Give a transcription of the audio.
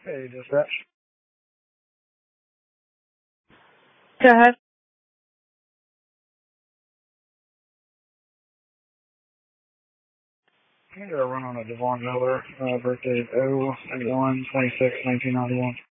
Hey, dispatch. Go ahead. I got a run on a Devon Miller, birthday 0-81-26-1991.